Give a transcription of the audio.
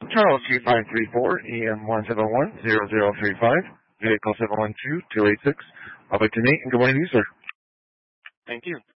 Charles 2534 EM 171-0035, vehicle 712-286. I'll be to Nate, and good morning to you, sir. Thank you.